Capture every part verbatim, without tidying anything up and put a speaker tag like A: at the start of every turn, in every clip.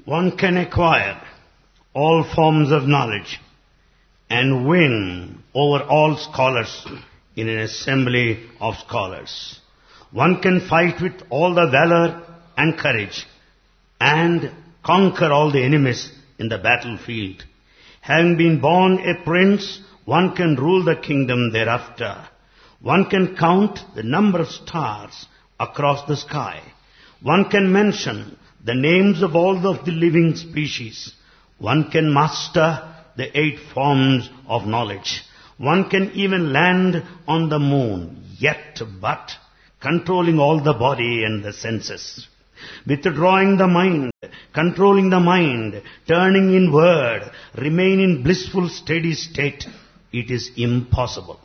A: One can acquire all forms of knowledge and win over all scholars in an assembly of scholars. One can fight with all the valor and courage and conquer all the enemies in the battlefield. Having been born a prince, one can rule the kingdom thereafter. One can count the number of stars across the sky. One can mention the names of all of the living species. One can master the eight forms of knowledge. One can even land on the moon, yet but controlling all the body and the senses. Withdrawing the mind, controlling the mind, turning inward, remain in blissful steady state, it is impossible.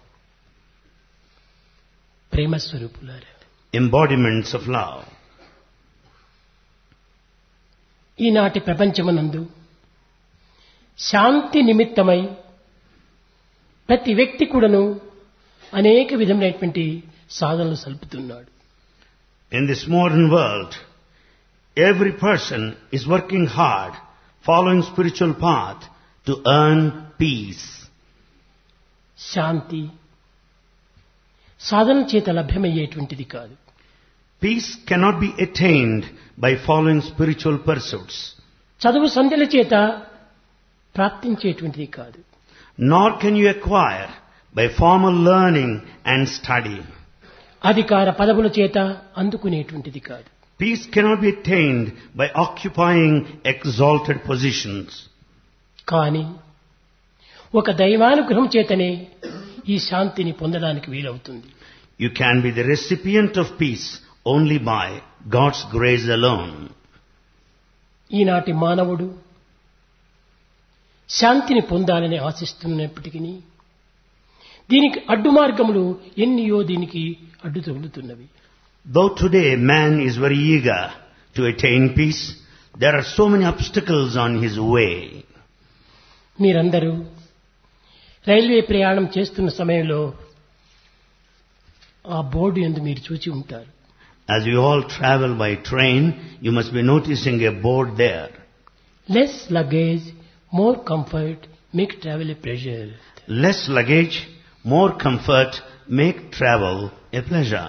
B: ప్రేమ స్వరూపులారా,
A: Embodiments of love.
B: ఈనాటి ప్రపంచమునందు శాంతి నిమిత్తమై ప్రతి వ్యక్తి కూడాను అనేక విధమైనటువంటి సాధనలు సల్పుతున్నాడు.
A: In this modern world, every person is working hard, following spiritual path to earn peace.
B: శాంతి సాధన చేత లభ్యమయ్యేటువంటిది కాదు.
A: Peace cannot be attained by following spiritual pursuits.
B: చదువు సంధ్యల చేత ప్రాప్తించేటువంటిది కాదు.
A: Nor can you acquire by formal learning and study.
B: అధికార పదవుల చేత అందుకునేటువంటిది కాదు.
A: Peace cannot be attained by occupying exalted positions.
B: కానీ ఒక దైవానుగ్రహం చేతనే ఈ శాంతిని పొందడానికి వీలవుతుంది.
A: You can be the recipient of peace only by God's grace alone.
B: ఈనాటి మానవుడు శాంతిని పొందాలని ఆశిస్తున్నప్పటికీ దీనికి అడ్డు మార్గములు ఎన్నియో దీనికి అడ్డు తగులుతున్నవి.
A: Though today man is very eager to attain peace, there are so many obstacles on his way.
B: మీరందరూ రైల్వే ప్రయాణం చేస్తున్న సమయంలో ఆ బోర్డు యందు మీరు చూచి ఉంటారు.
A: As you all travel by train, you must be noticing a board there.
B: Less luggage, more comfort, make travel a pleasure.
A: Less luggage, more comfort, make travel a pleasure.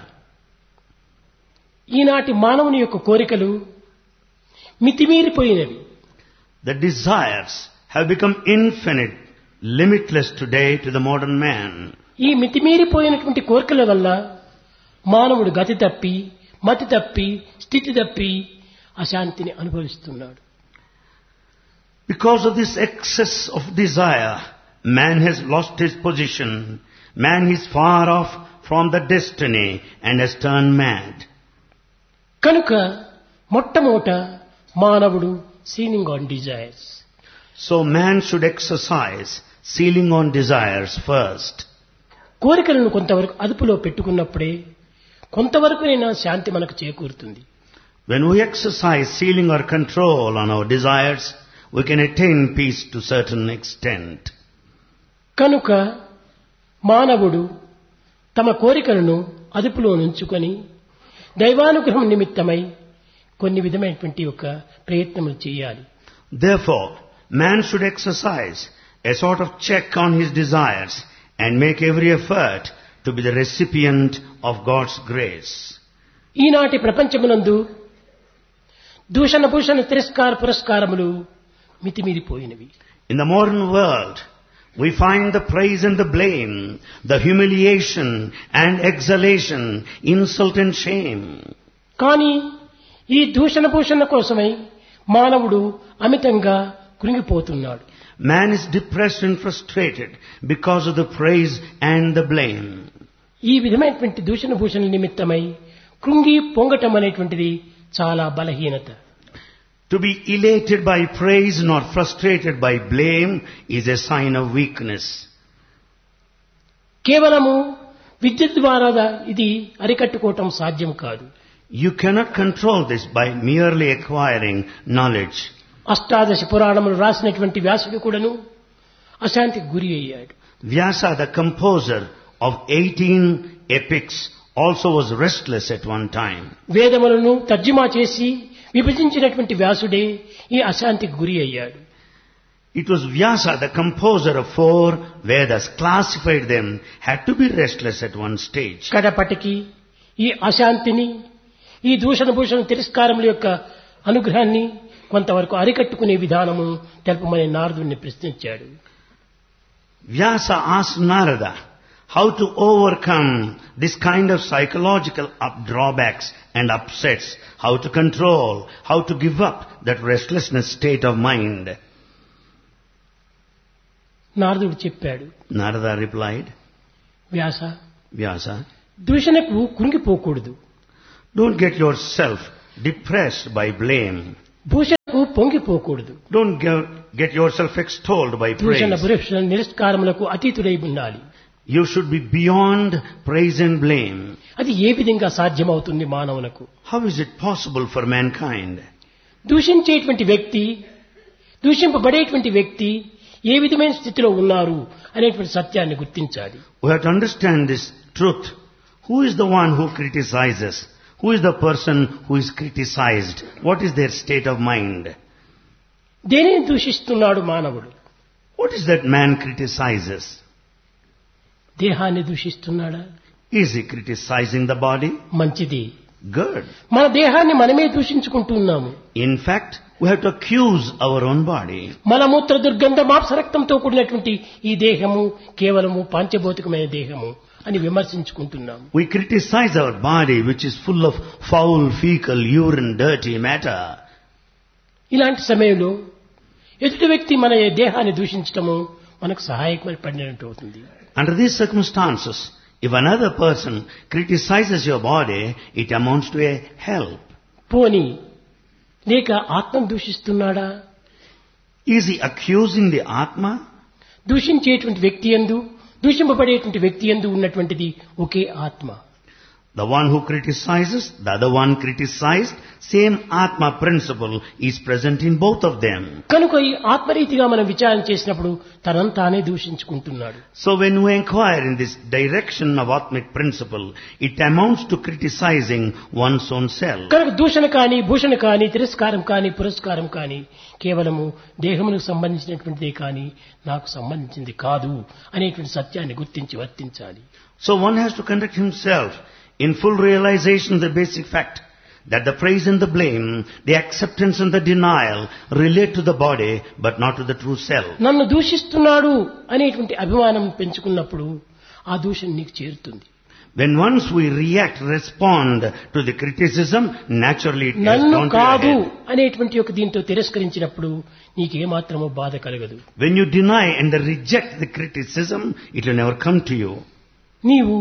B: ఈనాటి మానవుని యొక్క కోరికలు మితిమీరిపోయినవి.
A: The desires have become infinite, limitless today to the modern man.
B: ఈ మితిమీరిపోయినటువంటి కోరికల వల్ల మానవుడు గతి తప్పి, మతి తప్పి, స్థితి తప్పి అశాంతిని అనుభవిస్తున్నాడు.
A: Because of this excess of desire, man has lost his position. Man is far off from the destiny and has turned mad.
B: కనుక మొట్టమొదట మానవుడు ceiling on desires.
A: So man should exercise sealing on desires first.
B: కోరికలను కొంతవరకు అదుపులో పెట్టుకున్నప్పుడే కొంతవరకునైనా శాంతి మనకు చేకూరుతుంది.
A: When we exercise sealing or control on our desires, we can attain peace to certain extent.
B: కనుక మానవుడు తమ కోరికలను అదుపులో ఉంచుకొని దైవానుగ్రహం నిమిత్తమై కొన్ని విధమైనటువంటి ఒక ప్రయత్నములు చేయాలి.
A: Therefore, man should exercise a sort of check on his desires and make every effort to be the recipient of God's grace.
B: ఈనాటి ప్రపంచమునందు దూషణ భూషణ తిరస్కార పురస్కారములు మితిమీరిపోయినవి.
A: In the modern world, we find the praise and the blame, the humiliation and exhalation, insult and shame.
B: కానీ ఈ దూషణ భూషణ కోసమై మానవుడు అమితంగా కృంగిపోతున్నాడు.
A: Man is depressed and frustrated because of the praise and the blame.
B: ఈ విధమైనటువంటి దూషణ భూషణ నిమిత్తమై కృంగి పొంగటం అనేటువంటిది చాలా బలహీనత.
A: To be elated by praise nor frustrated by blame is a sign of weakness.
B: కేవలము విద్య ద్వారా ఇది అరికట్టుకోవటం సాధ్యం కాదు.
A: You cannot control this by merely acquiring knowledge.
B: అష్టాదశ పురాణములు రాసినటువంటి వ్యాసుడు కూడాను అశాంతికి గురి అయ్యాడు.
A: Vyasa, the composer of eighteen epics, also was restless at one time.
B: వేదములను తర్జుమా చేసి విభజించినటువంటి వ్యాసుడే ఈ అశాంతికి గురి అయ్యాడు.
A: It was Vyasa, the composer of four Vedas, classified them, had to be restless at one stage.
B: కడపటికి ఈ అశాంతిని, ఈ దూషణ భూషణ తిరస్కారముల యొక్క అనుగ్రహాన్ని కొంతవరకు అరికట్టుకునే విధానము తెలుపమని నారదుని ప్రశ్నించాడు.
A: Vyasa asked Narada how to overcome this kind of psychological up drawbacks and upsets, how to control, how to give up that restlessness state of mind.
B: నారదుడు చెప్పాడు.
A: Narada replied,
B: Vyasa,
A: Vyasa,
B: దూషణకు కృంగిపోకూడదు.
A: don't get yourself depressed by blame.
B: భూషణకు పొంగిపోకూడదు.
A: Don't get, get yourself extolled by
B: దూషణ
A: praise.
B: భూషణ నిరస్కారములకు అతీతుడై ఉండాలి.
A: You should be beyond praise and blame.
B: అది ఏ విధంగా సాధ్యమవుతుంది మానవులకు?
A: How is it possible for mankind?
B: దూషించేటువంటి వ్యక్తి, దూషింపబడేటువంటి వ్యక్తి ఏ విధమైన స్థితిలో ఉన్నారు అనేటువంటి సత్యాన్ని గుర్తించాలి.
A: We have to understand this truth. Who is the one who criticizes? Who is the person who is criticized? What is their state of mind?
B: దేనిని దూషిస్తున్నాడు మానవుడు?
A: What is that man criticizes?
B: దేహాన్ని దూషిస్తున్నాడా?
A: Is he criticizing the body?
B: మంచిది.
A: Good.
B: మన దేహాన్ని మనమే దూషించుకుంటున్నాము.
A: In fact, we have to accuse our own body.
B: మలమూత్ర దుర్గంధ మాంసరక్తంతో కూడినటువంటి ఈ దేహము కేవలము పాంచభౌతికమైన దేహము అని విమర్శించుకుంటున్నాము.
A: We criticize our body which is full of foul, fecal, urine, dirty matter.
B: ఇలాంటి సమయంలో ఎదుటి వ్యక్తి మన దేహాన్ని దూషించటము మనకు సహాయపడినట్టు అవుతుంది.
A: Under these circumstances, if another person criticizes your body, it amounts to a help.
B: పోని లేక ఆత్మను దూషిస్తున్నాడా?
A: Is he accusing the Atma?
B: దూషించేటువంటి వ్యక్తి యందు, దూషింపబడేటువంటి వ్యక్తి యందు ఉన్నటువంటిది ఒకే ఆత్మ.
A: The one who criticizes, the other one criticized, same Atma principle is present in both of them.
B: కనుక ఈ ఆత్మరీతిగా మనం విచారణ చేసినప్పుడు తనంతానే దూషించుకుంటున్నాడు.
A: So when we inquire in this direction of Atmic principle, it amounts to criticizing one's own self.
B: కనుక దూషణ కానీ, భూషణ కానీ, తిరస్కారం కానీ, పురస్కారం కానీ కేవలము దేహమునకు సంబంధించినటువంటిదే కానీ నాకు సంబంధించింది కాదు అనేటువంటి సత్యాన్ని గుర్తించి వర్తించాలి.
A: So one has to conduct himself in full realization of the basic fact that the praise and the blame, the acceptance and the denial relate to the body but not to the true self.
B: నన్ను దూషిస్తున్నాడు అనేటువంటి అభిమానం పెంచుకున్నప్పుడు ఆ దూషణ నీకు చేరుతుంది.
A: When once we react, respond to the criticism, naturally it has
B: నన్ను
A: gone to your
B: కాదు
A: head.
B: అనేటువంటి ఒక దీంతో తిరస్కరించినప్పుడు నీకేమాత్రమో బాధ కలగదు.
A: When you deny and reject the criticism, it will never come to you.
B: నీవు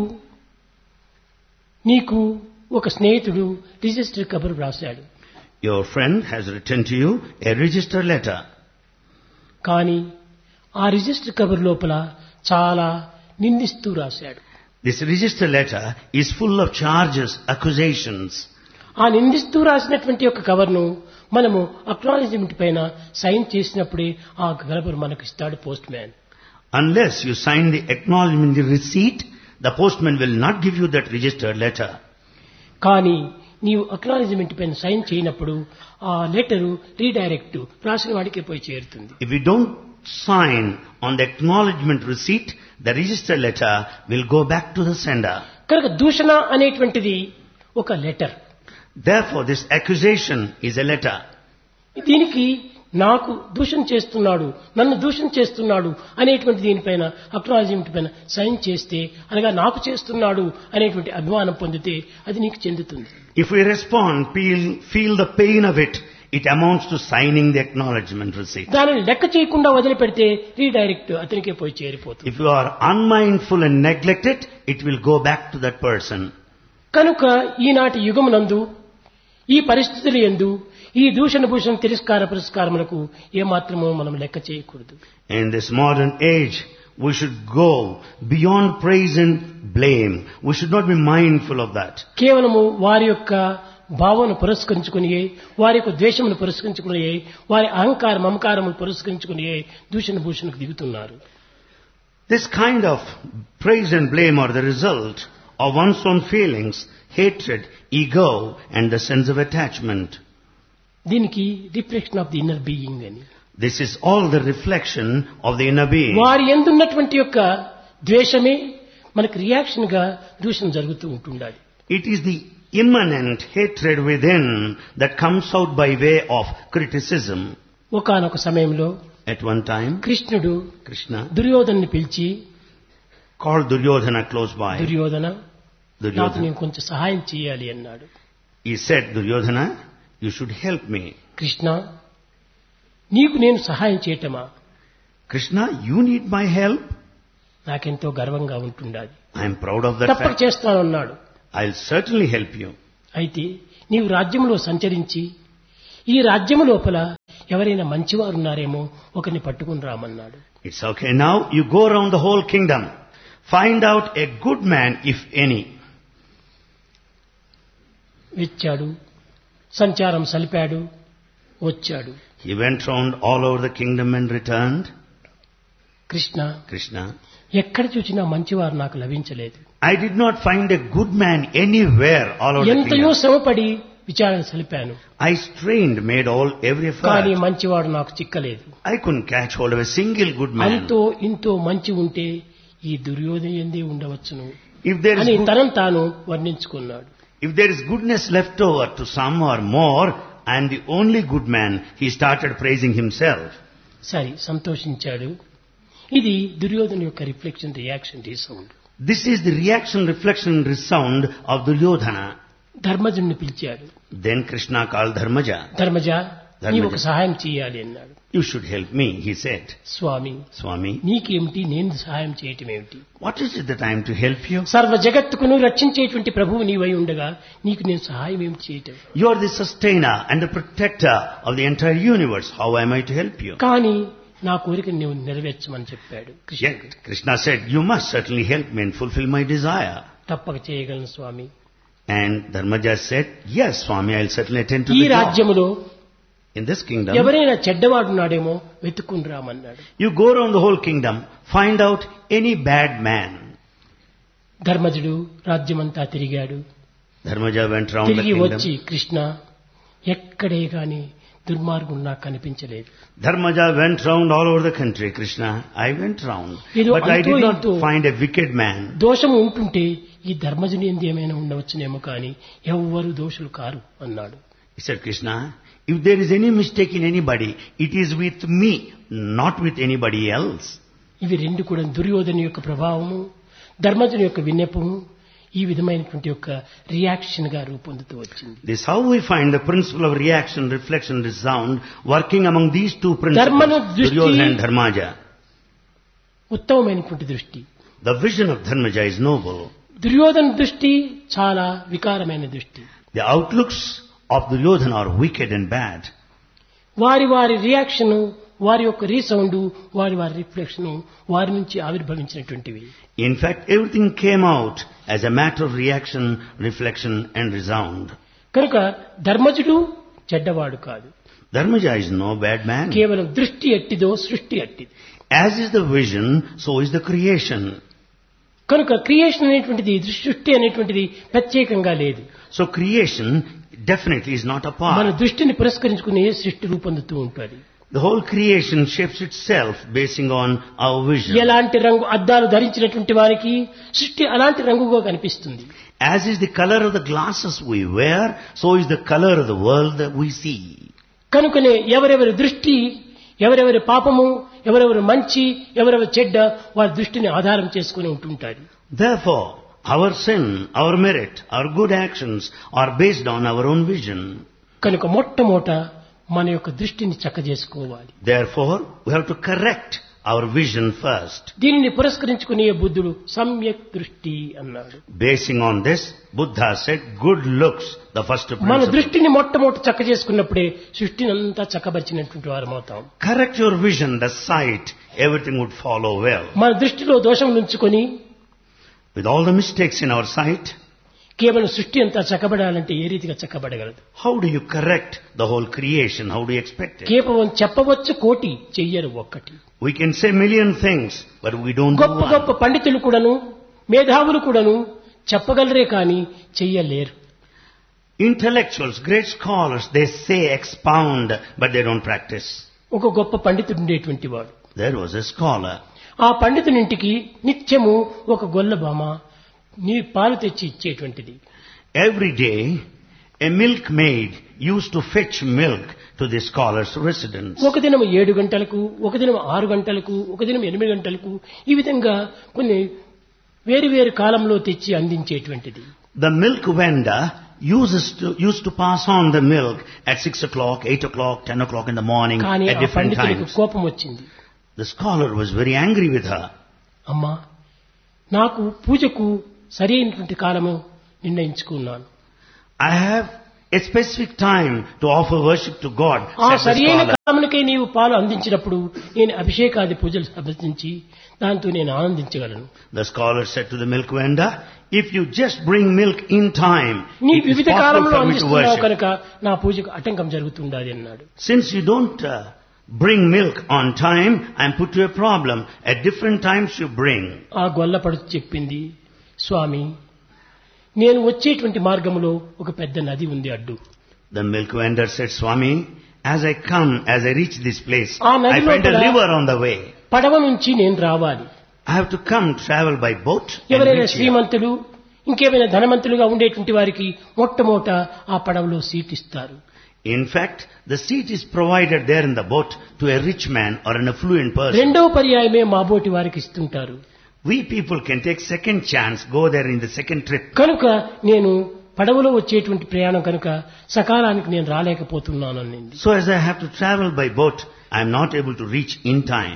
B: నీకు ఒక స్నేహితుడు రిజిస్టర్ కబురు రాశాడు.
A: Your friend has written to you a register letter.
B: కానీ ఆ రిజిస్టర్ కబురు లోపల చాలా నిందిస్తూ రాశాడు.
A: This register letter is full of charges, accusations.
B: ఆ నిందిస్తూ రాసినటువంటి ఒక కవర్ను మనము అక్నాలెడ్జ్మెంట్ పైన సైన్ చేసినప్పుడే ఆ కబురు మనకు ఇస్తాడు post man.
A: Unless you sign the acknowledgement, the receipt, the postman will not give you that registered letter.
B: కానీ నీవు అక్నాలెడ్జ్మెంట్ పైన సైన్ చేయనప్పుడు ఆ లెటరు రీడైరెక్ట్ రాసిన వాడికి పోయి చేరుతుంది.
A: If you don't sign on the acknowledgement receipt, the registered letter will go back to the sender.
B: కనుక దూషణ అనేటువంటిది ఒక letter.
A: Therefore, this accusation is a letter.
B: దీనికి నాకు దూషణ చేస్తున్నాడు, నన్ను దూషణ చేస్తున్నాడు అనేటువంటి దీనిపైన అక్నాలెడ్జ్మెంట్ పైన సైన్ చేస్తే అనగా నాకు చేస్తున్నాడు అనేటువంటి అభిమానం పొందితే అది నీకు చెందుతుంది.
A: If we respond, feel, feel the pain of it, it amounts to signing the acknowledgement receipt.
B: దానిని లెక్క చేయకుండా వదిలిపెడితే రీడైరెక్ట్ అతనికే పోయి చేరిపోతుంది.
A: If you are unmindful and neglect it, it will go back to that person.
B: కనుక ఈనాటి యుగమునందు ఈ పరిస్థితుల యందు ఈ దూషణ భూషణ తిరస్కార పురస్కారములకు ఏమాత్రమో మనం లెక్క చేయకూడదు.
A: In this modern age, we should go beyond praise and blame. We should not be mindful of that.
B: కేవలము వారి యొక్క భావన పురస్కరించుకుని, వారి యొక్క ద్వేషమును పురస్కరించుకుని, వారి అహంకార మమకారమును పురస్కరించుకుని దూషణ భూషణకు దిగుతున్నారు.
A: This kind of praise and blame are the result of one's own feelings, hatred, ego and the sense of attachment.
B: దీనికి reflection of the inner being అని.
A: This is all the reflection of the inner being.
B: వారి యందున్నటువంటి యొక్క ద్వేషమే మనకు reaction గా దూషణ జరుగుతూ ఉంటుండాలి.
A: It is the immanent hatred within that comes out by way of criticism.
B: ఒకానొక సమయంలో
A: At one time,
B: కృష్ణుడు
A: Krishna
B: దుర్యోధన్ని పిలిచి,
A: called Duryodhana close by.
B: Duryodhana నాకు
A: Duryodhana.
B: నేను కొంచెం సహాయం చేయాలి అన్నాడు.
A: He said, Duryodhana, you should help me.
B: Krishna, నీకు నేను సహాయం చేయటమా?
A: Krishna, you need my help?
B: నాకెంతో గర్వంగా ఉంటుండాలి.
A: I am proud of that
B: తప్పక
A: fact.
B: చేస్తానన్నాడు.
A: I'll certainly help you.
B: అయితే నీవు రాజ్యంలో సంచరించి ఈ రాజ్యము లోపల ఎవరైనా మంచివారు ఉన్నారేమో ఒకరిని పట్టుకుని రామన్నాడు.
A: It's okay. Now you go around the whole kingdom. Find out a good man, if any.
B: వచ్చాడు, సంచారం సలిపాడు, వచ్చాడు.
A: He went round all over the kingdom and returned.
B: Krishna,
A: Krishna,
B: ఎక్కడ చూసినా మంచివారు నాకు లభించలేదు.
A: I did not find a good man anywhere all over the
B: ఎంతయో
A: kingdom.
B: శ్రమపడి విచారణ సలిపాను,
A: I strained, made all every
B: కానీ
A: effort.
B: మంచివాడు నాకు చిక్కలేదు.
A: I couldn't catch hold of a single good man.
B: అంతో ఇంతో మంచి ఉంటే ఈ దుర్యోధన ఎందే ఉండవచ్చును
A: If there is
B: అని
A: good,
B: తనను తాను వర్ణించుకున్నాడు.
A: if there is goodness left over to some or more, I am the only good man. He started praising himself.
B: సరే, సంతోషించాడు. ఇది దుర్యోధన యొక్క reflection reaction resound.
A: This is the reaction, reflection, resound of Duryodhana.
B: ధర్మజుడిని పిలిచాడు.
A: Then Krishna called Dharmaja.
B: Dharmaja,
A: Dharmaja.
B: నీవు ఒక సహాయం చేయాలి అన్నాడు.
A: You should help me, he said.
B: Swamy,
A: Swami,
B: నీకేమిటి, నేను సహాయం చేయటం ఏమిటి?
A: what is it that I am to help you?
B: సర్వ జగత్తుకును రక్షించేటువంటి ప్రభువు నీవై ఉండగా నీకు నేను సహాయం ఏమిటి చేయటం?
A: You are the sustainer and the protector of the entire universe. How am I to help you?
B: కానీ నా కోరికను నీవు నెరవేర్చమని చెప్పాడు కృష్ణుడు.
A: Yet Krishna said, you must certainly help me and fulfill my desire.
B: తప్పక చేయగలను స్వామి.
A: And Dharmaja said, yes, Swami, I'll certainly attend to
B: ఈ
A: the job.
B: రాజ్యములో
A: In this kingdom,
B: ఎవరైనా చెడ్డవాడున్నాడేమో వెతుక్కుని రామన్నాడు.
A: you go around the whole kingdom, find out any bad man.
B: ధర్మజుడు రాజ్యమంతా తిరిగాడు.
A: Dharmaja went round the
B: తిరిగి వచ్చి,
A: kingdom.
B: Krishna, ఎక్కడే గాని దుర్మార్గుడు నాకు కనిపించలేదు.
A: Dharmaja went round all over the country, Krishna. I went round.
B: ఏదో
A: But I
B: అంతో
A: did not
B: ఇంతో
A: find a wicked man.
B: దోషము ఉంటుంటే ఈ ధర్మజుని ఎందు ఏమైనా ఉండవచ్చునేమో కానీ ఎవ్వరు దోషులు కారు అన్నాడు.
A: He said, Krishna, if there is any mistake in anybody, it is with me, not with anybody else.
B: ఇవి రెండు కూడా దుర్యోధన యొక్క ప్రభావము, ధర్మజుని యొక్క విన్నపము ఈ విధమైనటువంటి యొక్క రియాక్షన్ గా రూపొందుతూ వచ్చింది.
A: This is how we find the principle of reaction, reflection, resound working among these two
B: ధర్మను
A: principles,
B: దృష్టి-
A: Duryodhana and Dharmaja.
B: ఉత్తమమైనటువంటి దృష్టి.
A: The vision of Dharmaja is noble.
B: Duryodhana దృష్టి చాలా వికారమైన దృష్టి.
A: The outlooks of Duryodhana are wicked and bad.
B: వారి వారి reaction, వారి యొక్క రీసౌండ్, వారి వారి రిఫ్లెక్షన్ వారి నుంచి ఆవిర్భవించినటువంటివి.
A: In fact, everything came out as a matter of reaction, reflection and resound.
B: కనుక ధర్మజుడు చెడ్డవాడు కాదు.
A: Dharmaja is no bad man.
B: కేవలం దృష్టి ఎట్టిదో సృష్టి ఎట్టిది.
A: As is the vision, so is the creation.
B: కనుక క్రియేషన్ అనేటువంటిది, సృష్టి అనేటువంటిది ప్రత్యేకంగా లేదు.
A: So creation definitely is not
B: మన
A: apart.
B: దృష్టిని పురస్కరించుకునే సృష్టి రూపొందుతూ ఉంటుంది.
A: The whole creation shapes itself basing on our vision.
B: ఎలాంటి రంగు అద్దాలు ధరించినటువంటి వారికి సృష్టి అలాంటి రంగుగా కనిపిస్తుంది.
A: As is the color of the glasses we wear, so is the color of the world that we see.
B: కనుకనే ఎవరెవరి దృష్టి, ఎవరెవరి పాపము, ఎవరెవరి మంచి, ఎవరెవరి చెడ్డ వారి దృష్టిని ఆధారం చేసుకుని ఉంటుంటారు.
A: Therefore, our sin, our merit, our good actions are based on our own vision.
B: కనుక మొట్టమొదట మన యొక్క దృష్టిని చక్కజేసుకోవాలి.
A: Therefore, we have to correct our vision first.
B: దీనిని పురస్కరించుకునే బుద్ధుడు సమ్యక్ దృష్టి అన్నాడు.
A: Basing on this, Buddha said, good looks, the first
B: మన
A: principle.
B: దృష్టిని మొట్టమొదట చక్క చేసుకున్నప్పుడే సృష్టిని అంతా చక్కబరిచినటువంటి వారం అవుతాం.
A: Correct your vision, the sight, everything would follow well.
B: మన దృష్టిలో దోషం నుంచుకొని
A: With all the mistakes in our sight,
B: కేవలం సృష్టి అంతా చక్కబడాలంటే ఏ రీతిగా చక్కబడగలదు?
A: how do you correct the whole creation? How do you expect it?
B: కేవలం చెప్పవచ్చు కోటి, చెయ్యరు ఒక్కటి.
A: We can say million things, but we don't do
B: గొప్ప గొప్ప
A: one.
B: పండితులు కూడాను, మేధావులు కూడాను చెప్పగలరే కానీ చెయ్యలేరు.
A: Intellectuals, great scholars, they say, expound, but they don't practice.
B: ఒక గొప్ప పండితుడు ఉండేటువంటి వాడు.
A: There was a scholar.
B: ఆ పండితునింటికి నిత్యము ఒక గొల్ల బామ నీ పాలు తెచ్చి ఇచ్చేటువంటిది.
A: Every day, a milkmaid used to fetch milk to the scholar's residence.
B: ఒక దినం ఏడు గంటలకు, ఒక దినం ఆరు గంటలకు, ఒక దినం ఎనిమిది గంటలకు, ఈ విధంగా కొన్ని వేరు వేరు కాలంలో తెచ్చి అందించేటువంటిది.
A: The milk vendor uses to, used to pass on the milk at six o'clock, eight o'clock, ten o'clock in the morning
B: కానీ
A: at
B: ఆ
A: different
B: పండితునికి
A: times.
B: కోపం వచ్చింది.
A: The scholar was very angry with her.
B: అమ్మా, నాకు పూజకు సరైనటువంటి కాలము నిర్ణయించుకున్నాను.
A: I have a specific time to offer worship to God,
B: ఆ
A: said the
B: సరైన
A: scholar.
B: కాలమునకై నీవు పాలు అందించినప్పుడు నేను అభిషేకాది పూజలు సమర్పించి దాంతో నేను ఆనందించగలను.
A: The scholar said to the milk vendor, if you just bring milk in time,
B: నీ
A: it is
B: వివిధ
A: possible
B: కాలంలో
A: for me to
B: అందిస్తున్నావు
A: worship.
B: కనుక నా పూజకు ఆటంకం జరుగుతుండాలి అన్నాడు.
A: Since you don't uh, bring milk on time, I am put to a problem. At different times you bring.
B: ఆ గొల్లపడుచు చెప్పింది, స్వామి, నేను వచ్చేటువంటి మార్గంలో ఒక పెద్ద నది ఉంది అడ్డు.
A: The milk vendor said, Swami, as I come, as I reach this place,
B: ఆ
A: I
B: నదిలో
A: find a
B: కూడా
A: river on the way.
B: పడవ నుంచి నేను రావాలి.
A: I have to come, travel by boat and
B: ఎవరైనా
A: reach here.
B: శ్రీమంతులు ఇంకేమైనా ధనవంతులుగా ఉండేటువంటి వారికి మొట్టమొదట ఆ పడవలో సీట్ ఇస్తారు.
A: In fact, the seat is provided there in the boat to a rich man or an affluent person.
B: రెండవ పర్యాయమే మా బోటి వారికి ఇస్తుంటారు.
A: We people can take second chance, go there in the second trip.
B: కనుక నేను పడవలో వచ్చేటువంటి ప్రయాణం కనుక సకాలానికి నేను రాలేకపోతున్నాను అనింది.
A: So as I have to travel by boat, I am not able to reach in time.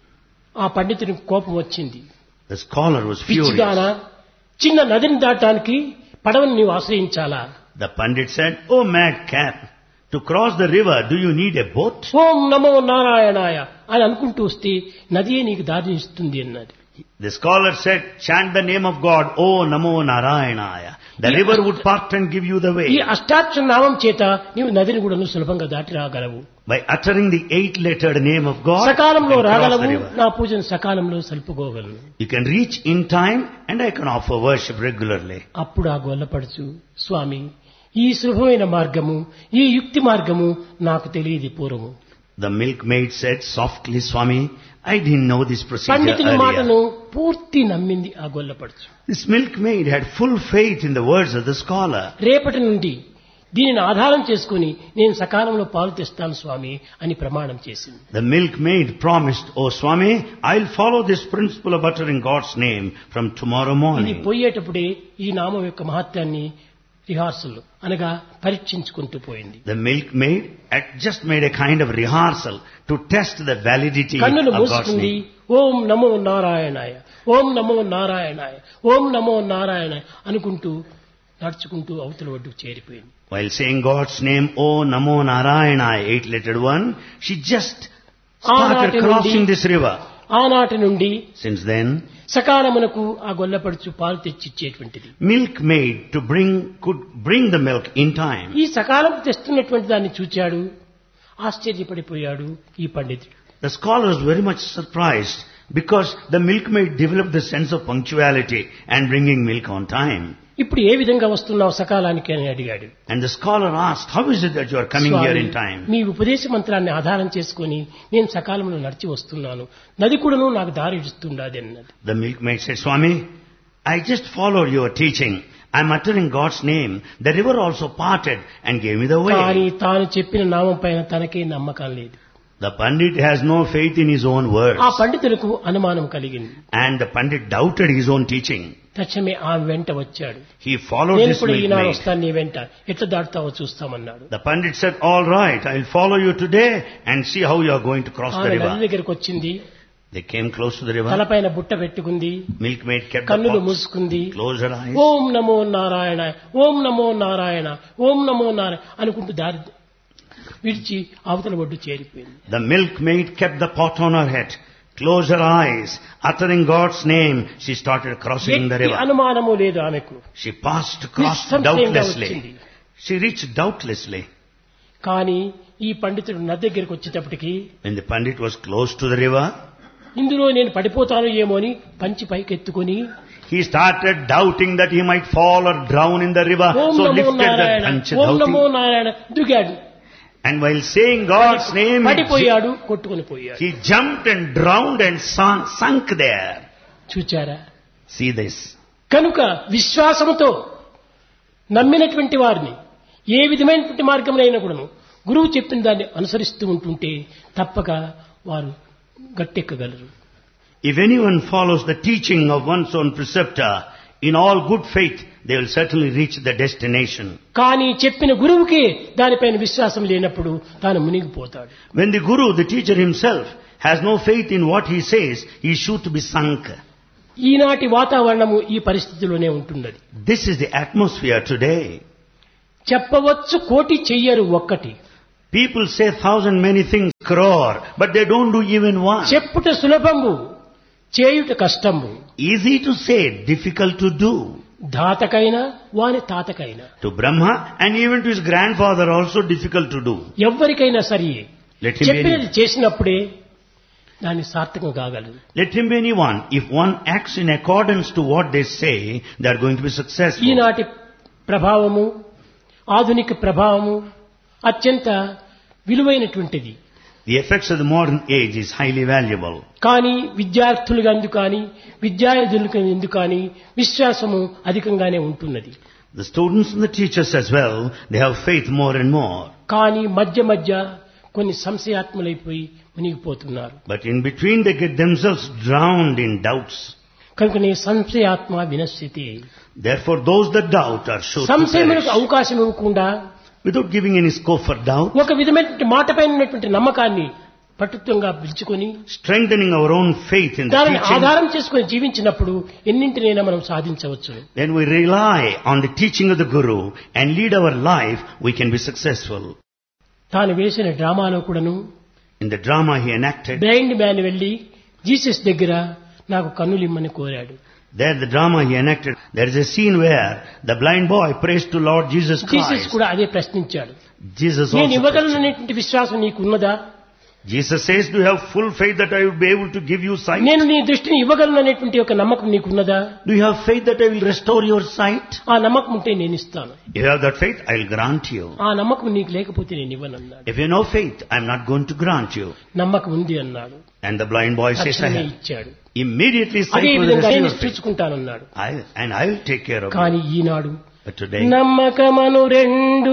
B: ఆ పండితునికి కోపం వచ్చింది.
A: The scholar was
B: పిచ్చిదానా,
A: furious.
B: చిన్న నదిని దాటానికి పడవను నీవు ఆశ్రయించాలా?
A: The pandit said, oh madcap, to cross the river, do you need a boat?
B: ఓం నమో నారాయణాయ అని అనుకుంటూ వస్తే నదియే నీకు దారిని ఇస్తుంది అన్నది.
A: The scholar said, chant the name of God, oh Namo Narayanaya. The river would part and give you the
B: ఈ
A: way.
B: అష్టాక్షర నామం చేత నీవు నదిని కూడా సులభంగా దాటి రాగలవు.
A: By uttering the eight-lettered name of God, you
B: సకాలంలో
A: can cross
B: రాగలవు,
A: the river.
B: నా పూజను సకాలంలో సలుపుకోగలను.
A: You can reach in time and I can offer worship regularly.
B: అప్పుడు ఆ గొల్లపడుచు, స్వామి, ఈ సులభమైన మార్గము, ఈ యుక్తి మార్గము నాకు తెలియదు పూర్వము.
A: The milkmaid said softly, Swami, I didn't know this procedure
B: పండితుని మాటను
A: earlier.
B: పూర్తి నమ్మింది ఆ గొల్లపడుచు.
A: This milkmaid had full faith in the words of the scholar.
B: రేపటి నుండి దీనిని ఆధారం చేసుకుని నేను సకాలంలో పాలు తెస్తాను స్వామి అని ప్రమాణం చేసింది.
A: The milkmaid promised, oh Swami, I'll follow this principle of uttering God's name from tomorrow
B: ఇది
A: morning.
B: పోయేటప్పుడే ఈ నామం యొక్క మహత్యాన్ని రిహార్సల్ అనగా పరీక్షించుకుంటూ పోయింది.
A: The milkmaid had just made a kind of rehearsal to test the validity
B: కన్నులు
A: of God's
B: మూసుకుంది.
A: name.
B: ఓం నమో నారాయణాయ, ఓం నమో నారాయణాయ, ఓం నమో నారాయణ అనుకుంటూ నడుచుకుంటూ అవతల ఒడ్డుకు చేరిపోయింది.
A: While saying God's name, oh Namo Narayana, eight-lettered one, she just started
B: ఆనాటి
A: crossing
B: నుండి
A: this river.
B: ఆనాటి నుండి
A: Since then,
B: సకాలమునకు ఆ గొల్లపడుచు పాలు తెచ్చిచ్చేటువంటిది.
A: milkmaid to bring could bring the milk in time.
B: ఈ సకాలం తెస్తున్నటువంటి దాన్ని చూచాడు, ఆశ్చర్యపడిపోయాడు ఈ పండితుడు.
A: The scholar was very much surprised because the milkmaid developed the sense of punctuality and bringing milk on time.
B: ఇప్పుడు ఏ విధంగా వస్తున్నావు సకాలానికి అని అడిగాడు.
A: And the scholar asked, how is it that you are coming here in time?
B: మీ ఉపదేశ మంత్రాన్ని ఆధారం చేసుకుని నేను సకాలంలో నడిచి వస్తున్నాను, నది కూడాను నాకు దారి ఇస్తుండాది అన్నది.
A: The milkmaid said, Swami, I just followed your teaching. I am uttering God's name. The river also parted and gave me the
B: కానీ
A: way.
B: తాను చెప్పిన నామం పైన తనకే నమ్మకం లేదు.
A: The pandit has no faith in his own words.
B: ఆ పండితులకు అనుమానం కలిగింది.
A: And the pandit doubted his own teaching.
B: తక్షణమే ఆమె వెంట వచ్చాడు.
A: He followed
B: నేను
A: this
B: కూడా ఈనాడు
A: milkmaid.
B: వస్తాను నీ వెంట, ఎట్లా దాటుతావో చూస్తామన్నాడు.
A: The pandit said, all right, I will follow you today and see how you are going to cross the
B: ఆమె నది
A: river.
B: దగ్గరకు వచ్చింది.
A: They came close to the river.
B: తలపైన బుట్ట పెట్టుకుంది,
A: Milkmaid kept the
B: కన్నులు
A: pots,
B: మూసుకుంది.
A: closed her eyes.
B: ఓం నమో నారాయణ, ఓం నమో నారాయణ, ఓం నమో నారాయణ అనుకుంటూ దారి విడిచి అవతల ఒడ్డు చేరిపోయింది.
A: The milkmaid kept the pot on her head, closed her eyes, uttering God's name. She started crossing the
B: ఎట్టి
A: river.
B: అనుమానము లేదు ఆమెకు.
A: She passed, crossed
B: నిస్సంశయంగా వచ్చింది.
A: doubtlessly. She reached doubtlessly.
B: కానీ ఈ పండితుడు నది దగ్గరికి వచ్చేటప్పటికి
A: When the pandit was close to the river,
B: ఇందులో నేను పడిపోతాను ఏమో అని పంచి పైకెత్తుకొని
A: he started doubting that he might fall or drown in the river.
B: Om
A: So
B: Namo
A: lifted the
B: Narayana Om
A: Panchadhauti.
B: నమో నారాయణ దిగాడు.
A: And while saying God's name, he,
B: పడిపోయాడు, కొట్టుకొని పోయాడు.
A: he jumped and drowned and sunk, sunk there.
B: చూచారా?
A: See this.
B: కనుక విశ్వాసముతో నమ్మినటువంటి వారిని ఏ విధమైనటువంటి మార్గంలో కూడాను గురువు చెప్పిన దాన్ని అనుసరిస్తూ ఉంటుంటే తప్పక వారు గట్టెక్కగలరు.
A: If anyone follows the teaching of one's own preceptor in all good faith, they will certainly reach the destination.
B: కానీ చెప్పిన గురువుకే దానిపైన విశ్వాసం లేనప్పుడు తాను మునిగిపోతాడు.
A: When the guru, the teacher himself, has no faith in what he says, he is sure to be sunk.
B: ఈనాటి వాతావరణము ఈ పరిస్థితిలోనే ఉంటున్నది.
A: This is the atmosphere today.
B: చెప్పవచ్చు కోటి చెయ్యరు ఒక్కటి.
A: People say thousand many things crore, but they don't do even one.
B: చెప్పుట సులభము, చేయుట కష్టము.
A: Easy to say, difficult to do.
B: ధాతకైనా వాని తాతకైనా,
A: To Brahma and even to his grandfather also difficult to do.
B: ఎవ్వరికైనా సరే
A: Let him be
B: చెప్పినది
A: any,
B: చేసినప్పుడే దాన్ని సార్థకం కాగలదు.
A: let him be anyone. If one acts in accordance to what they say, they are going to be successful.
B: ఈనాటి ప్రభావము, ఆధునిక ప్రభావము అత్యంత విలువైనటువంటిది.
A: The effects of the modern age is highly valuable.
B: కానీ విద్యార్థులుగా ఎందుకు కానీ విద్యార్థులకు ఎందుకు కానీ విశ్వాసము అధికంగానే ఉంటున్నది.
A: The students and the teachers as well, they have faith more and more.
B: కానీ మధ్య మధ్య కొన్ని సంశయాత్ములైపోయి మునిగిపోతున్నారు.
A: But in between they get themselves drowned in doubts.
B: కనుకనే సంశయాత్మ వినశ్యతి.
A: Therefore those that doubt are sure to
B: సంశయములకు
A: perish.
B: అవకాశం ఇవ్వకుండా
A: Without giving any scope for doubt,
B: ఒక విధమైనటువంటి మాటపైన ఉన్నటువంటి నమ్మకాన్ని పట్టుత్వంగా పిలుచుకొని
A: strengthening our own faith in the
B: దానిని
A: teaching,
B: ఆధారం చేసుకుని జీవించినప్పుడు ఎన్నింటినైనా మనం సాధించవచ్చు.
A: then we rely on the teaching of the Guru and lead our life, we can be successful.
B: తాను వేసిన డ్రామాలో కూడాను
A: In the drama he enacted,
B: blind man వెళ్లి జీసస్ దగ్గర నాకు కన్నులిమ్మని కోరాడు.
A: there the drama he enacted, there is a scene where the blind boy prays to Lord Jesus
B: Jesus
A: Christ.
B: కూడా అదే ప్రశ్నించాడు.
A: Jesus
B: నేను
A: also
B: ఇవ్వగలను
A: questioned.
B: అనేటువంటి విశ్వాసం నీకు ఉన్నదా?
A: Jesus says, do you have full faith that I will be able to give you sight?
B: నేను నీ దృష్టిని ఇవ్వగలను అనేటువంటి ఒక నమ్మకం నీకున్నదా?
A: Do you have faith that I will restore your sight?
B: ఆ నమ్మకం ఉంటే నేను ఇస్తాను.
A: If you have that faith, I will grant you.
B: ఆ నమ్మకం నీకు లేకపోతే నేను ఇవ్వనన్నాడు.
A: If you have no faith, I am not going to grant you.
B: నమ్మకం ఉంది అన్నాడు.
A: And the blind boy says, I
B: తక్షణమే
A: have.
B: ఇచ్చాడు.
A: Immediately sight
B: అదే
A: was
B: విధంగా నేను
A: restored.
B: చూసుకుంటానన్నాడు.
A: I, and I will take care of you.
B: కానీ ఈనాడు
A: But today,
B: నమ్మకమను రెండు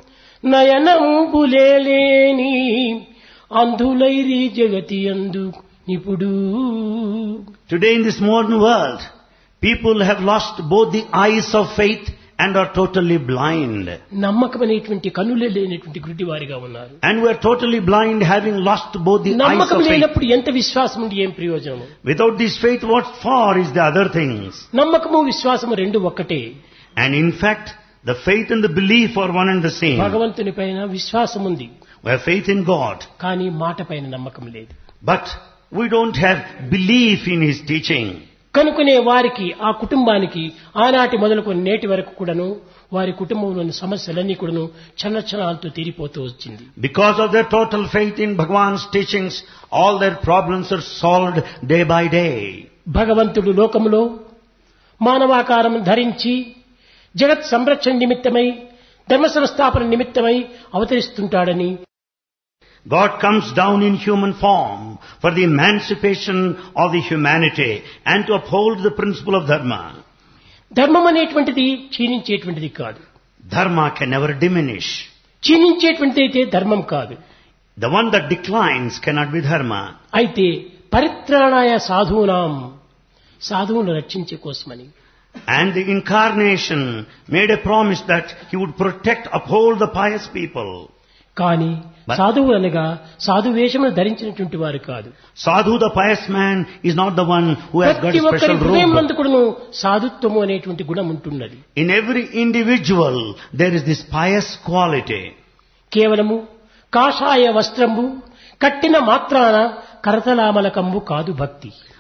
B: నయనంబులేని అంధులైరి జగతి అందు నిపుడు.
A: today in this modern world, people have lost both the eyes of faith and are totally blind.
B: నమ్మకం అనేటువంటి కన్నులే లేనటువంటి గుడ్డివారిగా ఉన్నారు.
A: And we are totally blind, having lost both the eyes
B: నమ్మకం
A: of faith.
B: లేనప్పుడు ఎంత విశ్వాసం ఉండి ఏం ప్రయోజనం?
A: Without this faith, what for is the other things?
B: నమ్మకము విశ్వాసము రెండు ఒక్కటే.
A: And in fact, the faith and the belief are one and the same.
B: భగవంతుని పైన విశ్వాసం ఉంది,
A: We have faith in God,
B: కానీ మాట పైన నమ్మకం లేదు.
A: but we don't have belief in His teaching.
B: కనుకనే వారికి ఆ కుటుంబానికి ఆనాటి మొదలుకొని నేటి వరకు కూడాను వారి కుటుంబంలోని సమస్యలన్నీ కూడాను క్షణక్షణాలతో తీరిపోతూ వచ్చింది.
A: Because of their total faith in Bhagwan's teachings, all their problems are solved day by day.
B: భగవంతుడు లోకములో మానవాకారం ధరించి జగత్ సంరక్షణ నిమిత్తమై ధర్మ సంస్థాపన నిమిత్తమై అవతరిస్తుంటాడని,
A: God comes down in human form for the emancipation of the humanity and to uphold the principle of dharma.
B: ధర్మం అనేటువంటిది క్షీణించేటువంటిది కాదు.
A: Dharma can never diminish.
B: క్షీణించేటువంటిది అయితే ధర్మం కాదు.
A: The one that declines cannot be dharma.
B: అయితే పరిత్రాణాయ సాధూనాం, సాధువులను రక్షించే కోసమని.
A: And the incarnation made a promise that He would protect, uphold the pious people.
B: కానీ
A: But-
B: సాధువు అనగా సాధు వేషమును ధరించినటువంటి వారు కాదు.
A: Sadhu, the pious man, is not the one who has got
B: ప్రతి
A: a
B: ఒక్కరి
A: special
B: హృదయం
A: robe.
B: నందు కూడాను సాధుత్వము అనేటువంటి గుణం ఉంటున్నది.
A: In every individual, there is this pious quality.
B: కేవలము కాషాయ వస్త్రంబు కట్టిన మాత్రాన కరతలామలకంబు కాదు భక్తి.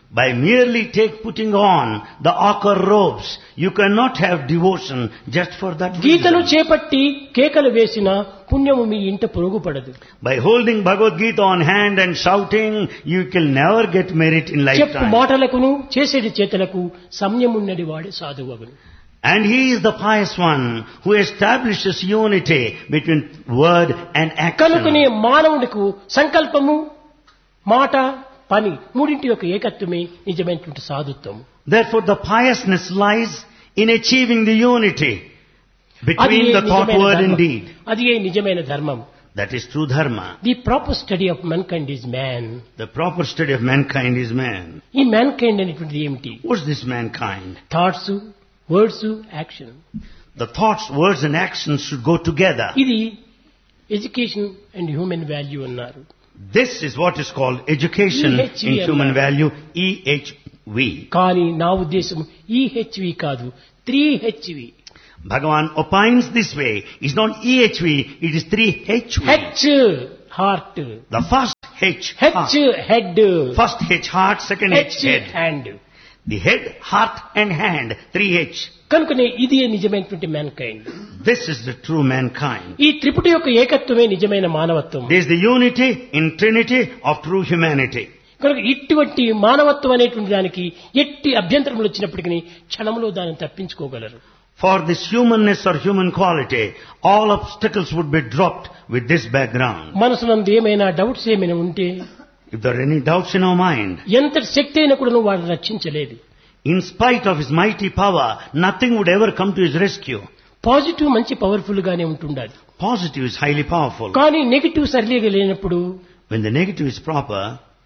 A: By merely take putting on the ochre robes, you cannot have devotion just for that
B: గీతను
A: reason.
B: చేపట్టి కేకలు వేసిన పుణ్యము మీ ఇంట పొరుగుపడదు.
A: By holding Bhagavad Gita on hand and shouting, you can never get merit in
B: చెప్పు
A: lifetime.
B: మాటలకును చేసేటి చేతలకు సంయమున్నది వాడే సాధువగును.
A: And he is the pious one who establishes unity between word and
B: కనుకనే
A: action.
B: మానవుడికి సంకల్పము, మాట, పని మూడింటి యొక్క ఏకత్వమే నిజమైనటువంటి సాధుత్వము.
A: Therefore the piousness lies in achieving the unity
B: అది
A: between the thought,
B: నిజమైన
A: word and
B: ధర్మం.
A: deed.
B: అది ఏ నిజమైన ధర్మం.
A: That is true dharma.
B: The proper study of mankind is man.
A: The proper study of mankind is man.
B: ఈ mankind అనేటువంటిది ఏమిటి?
A: What's this mankind?
B: Thoughts, words, action.
A: The thoughts, words and actions should go together.
B: ఇది education and human value అన్నారు.
A: This is what is called education
B: E H V
A: in human
B: అన్నారు.
A: value, E H V.
B: కానీ నా ఉద్దేశం ఈ HV కాదు, three HV.
A: Bhagavan opines this way. It's not E H V, it is three H V.
B: H heart,
A: The first H,
B: H
A: heart.
B: Head,
A: First H, heart, second H,
B: H
A: head.
B: Hand.
A: The head, heart and hand, three H.
B: కనుకనే ఇది నిజమైనటువంటి mankind.
A: This is the true mankind.
B: ఈ త్రిపుటి యొక్క ఏకత్వమే నిజమైన మానవత్వం.
A: There is the unity in Trinity of true humanity.
B: కనుక ఇటువంటి మానవత్వం అనేటువంటి దానికి ఎట్టి అభ్యంతరములు వచ్చినప్పటికీ క్షణంలో దాన్ని తప్పించుకోగలరు.
A: For this humanness or human quality, all obstacles would be dropped with this background.
B: మనసునందు ఏమైనా డౌట్స్ ఏమైనా ఉంటే,
A: If there are any doubts in our mind,
B: ఎంతటి శక్తి అయినా కూడా వాడిని రక్షించలేదు.
A: in spite of his mighty power, nothing would ever come to his rescue.
B: Positive మంచి powerful గానే ఉంటుండాలి.
A: Positive is highly powerful.
B: కానీ నెగిటివ్ సరిలేగా లేనప్పుడు
A: When the negative is proper,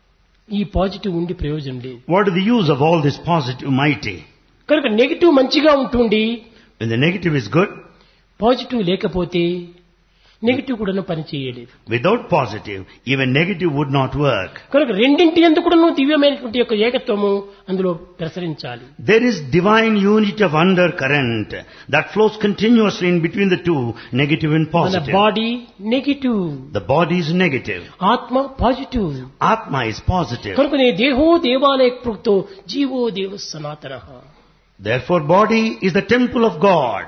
B: ఈ పాజిటివ్ ఉండి ప్రయోజనం లేదు.
A: what is the use of all this positive mighty?
B: కనుక నెగిటివ్ మంచిగా ఉంటుండి
A: When the negative is good,
B: positive లేకపోతే నెగిటివ్ కూడా పని చేయలేదు.
A: without positive, even negative would not work.
B: కనుక రెండింటి ఎందుకు కూడా దివ్యమైనటువంటి యొక్క ఏకత్వము అందులో ప్రసరించాలి.
A: There is divine unity of undercurrent that flows continuously in between the two, negative and
B: మన
A: positive.
B: Body negative,
A: The body is negative.
B: ఆత్మ పాజిటివ్.
A: Atma is positive.
B: కనుకనే దేహో దేవాలయ ప్రోక్తో జీవో దేవ సనాతన.
A: Therefore body is the temple of God.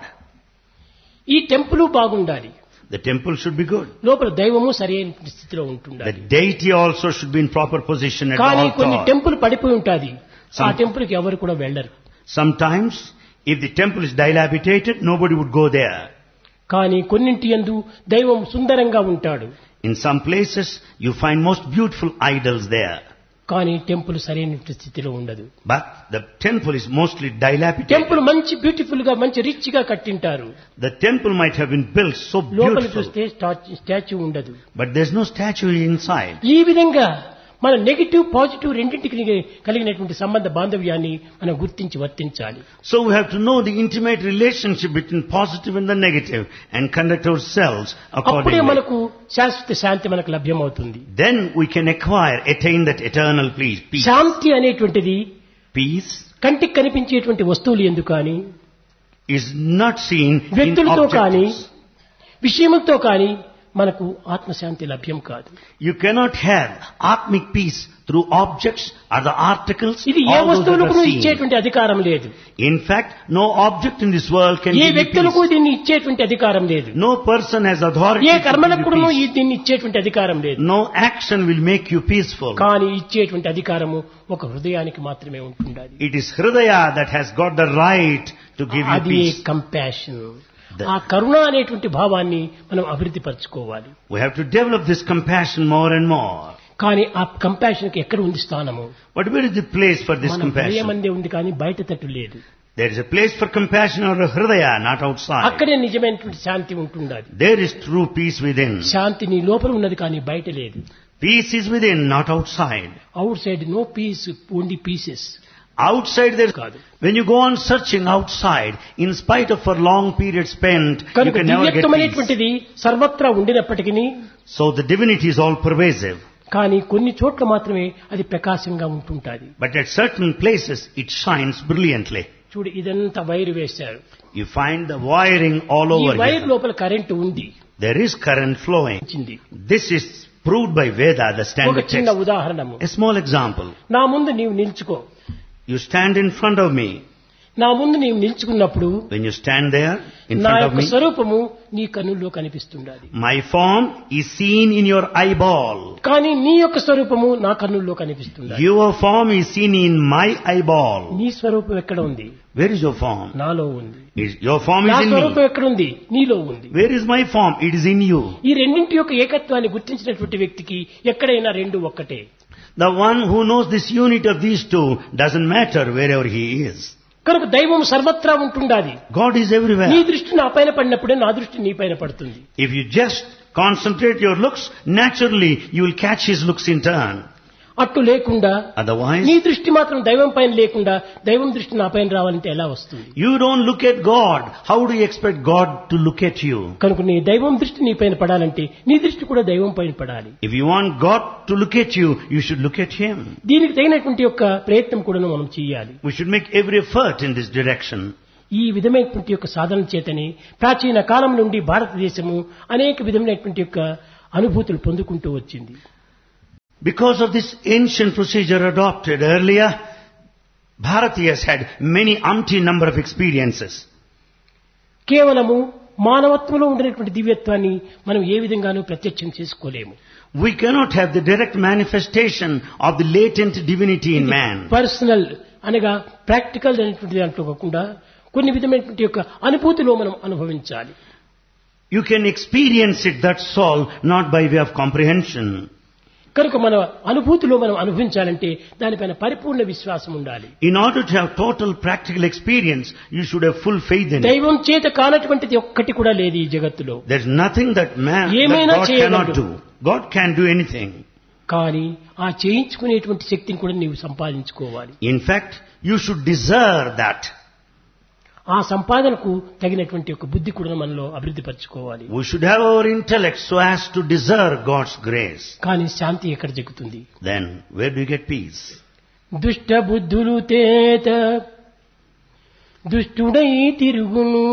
B: ఈ temple బాగుండాలి.
A: The temple should be good.
B: లోపల దైవము సరైన స్థితిలో ఉంటుండాలి.
A: The deity also should be in proper position at the
B: కానీ కొన్ని
A: altar.
B: టెంపుల్ పడిపోయి ఉంటుంది. ఆ
A: Some-
B: టెంపుల్ కి ఎవరు కూడా వెళ్ళరు.
A: Sometimes, if the temple is dilapidated, nobody would go there.
B: కానీ కొన్నింటి యందు దైవం సుందరంగా ఉంటాడు.
A: In some places, you find most beautiful idols there.
B: కానీ టెంపుల్ సరైన స్థితిలో ఉండదు.
A: But the temple is mostly dilapidated.
B: Temple మంచి బ్యూటిఫుల్ గా మంచి రిచ్ గా కట్టింటారు.
A: The temple might have been built so
B: లోపల
A: beautiful,
B: చూస్తే స్టాచ్యూ ఉండదు.
A: but there's no statue inside.
B: ఈ విధంగా మన నెగిటివ్ పాజిటివ్ రెండింటికి కలిగినటువంటి సంబంధ బాంధవ్యాన్ని మనం గుర్తించి వర్తించాలి.
A: So we have to know the intimate relationship between positive and the negative and conduct ourselves
B: అప్పుడే
A: accordingly.
B: మనకు శాశ్వత శాంతి మనకు లభ్యమవుతుంది.
A: Then we can acquire, attain that eternal peace. Peace.
B: శాంతి అనేటువంటిది
A: Peace
B: కంటికి కనిపించేటువంటి వస్తువులు ఎందుకు కానీ,
A: is not seen in
B: వ్యక్తులతో కానీ,
A: objects.
B: విషయములతో కానీ మనకు ఆత్మశాంతి లభ్యం కాదు.
A: You cannot have atmic peace through objects or the articles,
B: ఇది ఏ
A: all those that
B: వస్తువులకు
A: are seen.
B: ఇచ్చేటువంటి అధికారం లేదు.
A: In fact, no object in this world can
B: A
A: give you
B: వ్యక్తులకు
A: peace.
B: దీన్ని ఇచ్చేటువంటి అధికారం లేదు.
A: No person has authority
B: A
A: to
B: కర్మలకు
A: give
B: కూడా
A: you peace.
B: దీన్ని ఇచ్చేటువంటి అధికారం లేదు.
A: No action will make you peaceful.
B: కానీ ఇచ్చేటువంటి అధికారము ఒక హృదయానికి మాత్రమే ఉంటుండాలి.
A: It is Hridaya that has got the right to give you
B: అది
A: peace.
B: కంపాషన్.
A: The-
B: ఆ కరుణ అనేటువంటి భావాన్ని మనం అభివృద్ధి పరచుకోవాలి.
A: We have to develop this compassion more and more.
B: కానీ ఆ కంపాషన్ కి ఎక్కడ ఉంది స్థానము?
A: But where is the place for this
B: మన
A: compassion?
B: హృదయమందే ఉంది కానీ బయట తట్టు లేదు.
A: There is a place for compassion or a Hridaya, not outside.
B: అక్కడే నిజమైనటువంటి శాంతి ఉంటుండాలి.
A: There is true peace within.
B: శాంతి నీ లోపల ఉన్నది కానీ బయట లేదు.
A: Peace is within, not outside.
B: Out side no piece, only pieces.
A: Outside there,
B: కాదు.
A: when you go on searching outside, in spite of a long period spent, you
B: కనుక
A: can never get
B: దివ్యత్వం
A: peace.
B: అనేటువంటిది సర్వత్రా ఉండినప్పటికీ
A: So the divinity is all pervasive.
B: కానీ కొన్ని చోట్ల మాత్రమే అది ప్రకాశంగా ఉంటుంటాది.
A: But at certain places, it shines brilliantly.
B: చూడు, ఇదంతా వైర్ వేశారు.
A: You find the wiring all
B: ఈ
A: over
B: వైర్
A: here.
B: లోపల కరెంటు ఉంది.
A: There is current flowing.
B: వచ్చింది.
A: This is proved by Veda, the
B: ఒక
A: standard
B: చిన్న
A: text.
B: ఉదాహరణము.
A: A small example.
B: నా ముందు నీవు నిల్చుకో.
A: You stand in front of me.
B: నా ముందు నీవు నిల్చుకున్నప్పుడు
A: When you stand there in
B: నా
A: front of
B: యొక్క
A: me,
B: స్వరూపము నీ కన్నుల్లో కనిపిస్తుండాలి.
A: my form is seen in your eyeball.
B: కానీ నీ యొక్క స్వరూపము నా కన్నుల్లో కనిపిస్తుండాలి.
A: Your form is seen in my eyeball.
B: నీ స్వరూపం ఎక్కడ ఉంది?
A: Where is your form?
B: నాలో ఉంది.
A: Is- Your form
B: నా
A: is in
B: స్వరూపం
A: me.
B: ఎక్కడ ఉంది? నీలో ఉంది.
A: Where is my form? It is in you.
B: ఈ రెండింటి యొక్క ఏకత్వాన్ని గుర్తించినటువంటి వ్యక్తికి ఎక్కడైనా రెండు ఒక్కటే.
A: The one who knows this unity of these two doesn't matter wherever he is.
B: కనుక దైవం సర్వత్రా ఉంటుండాది.
A: God is
B: నీ
A: everywhere.
B: దృష్టి నా పైన పడినప్పుడే నా దృష్టి నీ పైన పడుతుంది.
A: If you just concentrate your looks, naturally you will catch his looks in turn.
B: అట్టు లేకుండా
A: Otherwise,
B: నీ దృష్టి మాత్రం దైవం పైన లేకుండా దైవం దృష్టి నా పైన రావాలంటే ఎలా వస్తుంది?
A: you don't look at God. How do you expect God to look at you?
B: కనుక నీ దైవం దృష్టి నీ పైన పడాలంటే నీ దృష్టి కూడా దైవం పైన పడాలి.
A: If you want God to look at you, you should look at him.
B: దీనికి తగినటువంటి యొక్క ప్రయత్నం కూడా మనం చేయాలి.
A: We should make every effort in this direction.
B: ఈ విధమైనటువంటి యొక్క సాధన చేతని ప్రాచీన కాలం నుండి భారతదేశము అనేక విధమైనటువంటి యొక్క అనుభూతులు పొందుకుంటూ వచ్చింది.
A: Because of this ancient procedure adopted earlier, Bharatiyas had many umpteen number of experiences.
B: కేవలము మానవత్వంలో ఉండినటువంటి దివ్యత్వాన్ని మనం ఏ విధంగానూ ప్రత్యక్షం చేసుకోలేము.
A: We cannot have the direct manifestation of the latent divinity in man.
B: Personal అనగా ప్రాక్టికల్ అనేటువంటి దాంట్లో కాకుండా కొన్ని విధమైనటువంటి యొక్క అనుభూతిలో మనం అనుభవించాలి.
A: You can experience it, that's all, not by way of comprehension.
B: కనుక మన అనుభూతిలో మనం అనుభవించాలంటే దానిపైన పరిపూర్ణ విశ్వాసం ఉండాలి.
A: In order to have total practical experience, you should have full faith in it.
B: దైవం చేత కానటువంటిది ఒక్కటి కూడా లేదు ఈ జగత్తులో.
A: There's nothing that man, that
B: ఏమైనా
A: God
B: చేయగలడు.
A: cannot do. God can do anything.
B: కానీ ఆ చేయించుకునేటువంటి శక్తిని కూడా నీవు సంపాదించుకోవాలి.
A: In fact, you should deserve that.
B: ఆ సంపాదనకు తగినటువంటి ఒక బుద్ధి కూడా మనలో అభివృద్ధి పరచుకోవాలి.
A: We should have our intellect so as to deserve God's grace.
B: కానీ శాంతి ఎక్కడ జరుగుతుంది?
A: Then, where do you get peace?
B: దుష్ట బుద్ధులు తేత దుష్టుడై తిరుగును.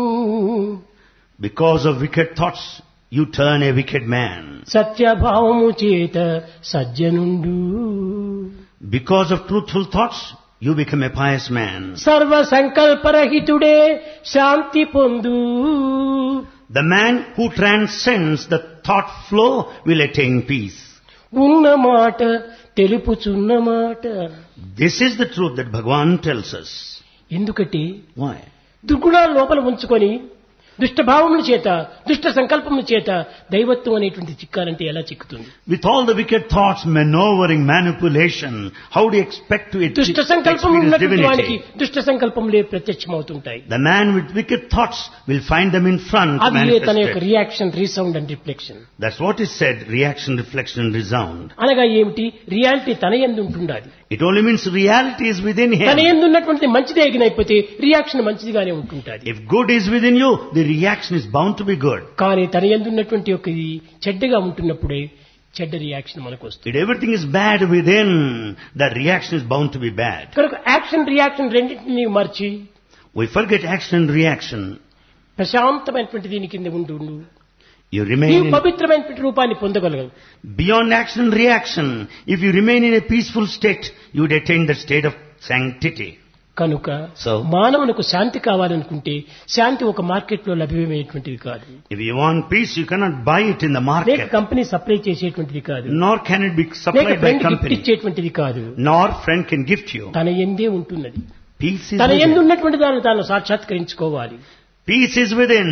A: Because of wicked thoughts, you turn a wicked man.
B: సత్యభావము చేత సజ్జనుండు.
A: Because of truthful thoughts, you become a pious man.
B: సర్వ సంకల్పరహితుడే శాంతి పొందు.
A: The man who transcends the thought flow will attain peace.
B: ఉన్న మాట తెలుపుచున్న మాట.
A: This is the truth that Bhagavan tells us.
B: ఎందుకంటే
A: Why?
B: దుర్గుణాలు లోపల ఉంచుకొని దుష్టభావముల చేత దుష్ట సంకల్పముల చేత దైవత్వం అనేటువంటి చిక్కాలంటే ఎలా చిక్కుతుంది?
A: With all the wicked thoughts, maneuvering, manipulation, how do you expect to
B: దుష్ట
A: experience
B: సంకల్పం ఉన్నటువంటి వానికి
A: divinity?
B: దుష్ట సంకల్పములే ప్రత్యక్షమవుతుంటాయి.
A: The man with wicked thoughts will find them in front
B: అది తన యొక్క
A: manifested.
B: Reaction resound and reflection.
A: That's what is said, reaction, reflection, resound.
B: అనగా ఏమిటి? రియాలిటీ తన యందు ఉంటుండాలి.
A: It only means reality is within
B: తన
A: him.
B: యందు ఉన్నటువంటి మంచిదే ఎగినైపోతే reaction మంచిదిగానే ఉంటుంటాది.
A: If good is within you, the reaction is bound to be good.
B: కానీ తన యందు ఉన్నటువంటి యొక్క ఇది చెడ్డగా ఉంటున్నప్పుడే చెడ్డ రియాక్షన్ మనకు వస్తుంది.
A: If everything is bad within, the reaction is bound to be bad.
B: కనుక యాక్షన్ రియాక్షన్ రెండింటిని మర్చి
A: We forget action and reaction.
B: ప్రశాంతమైనటువంటి దీని కింద ఉండు ఉండు.
A: You
B: ఈ
A: remain in,
B: పవిత్రమైనటువంటి రూపాన్ని పొందగలగదు.
A: beyond action and reaction. If you remain in a peaceful state, you would attain that state of sanctity.
B: కనుక
A: So,
B: మానవునికి శాంతి కావాలనుకుంటే శాంతి ఒక మార్కెట్ లో లభ్యమయ్యేటువంటిది కాదు.
A: if you want peace, you cannot buy it in the
B: లేక
A: market.
B: Company supply చేసేటువంటిది కాదు.
A: Nor can it be
B: లేక
A: supplied by
B: friend gift
A: company.
B: ఇచ్చేటువంటిది కాదు.
A: Nor friend can gift you.
B: తన ఎందే ఉంటున్నది.
A: Peace is
B: తన ఎందు
A: within.
B: ఉన్నటువంటి దాన్ని తాను సాక్షాత్కరించుకోవాలి.
A: Peace is within,